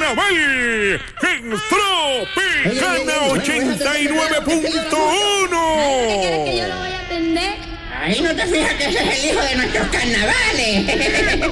carnaval en Tropicana 89.1. ¿Quieres que yo lo voy a atender? Ahí no te fijas que ese es el hijo de nuestros carnavales.